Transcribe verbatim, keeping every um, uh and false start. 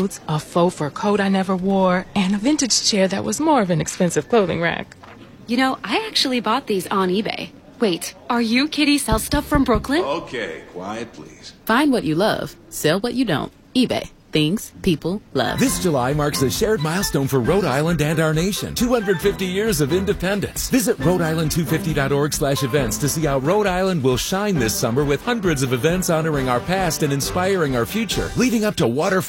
clothes, a faux fur coat I never wore, and a vintage chair that was more of an expensive clothing rack. You know, I actually bought these on eBay. Wait, are you Kitty Sell Stuff from Brooklyn? Okay, quiet please. Find what you love, sell what you don't. eBay. Things people love. This July marks a shared milestone for Rhode Island and our nation. two hundred fifty years of independence. Visit Rhode Island two fifty dot org slash events to see how Rhode Island will shine this summer with hundreds of events honoring our past and inspiring our future, leading up to Waterfall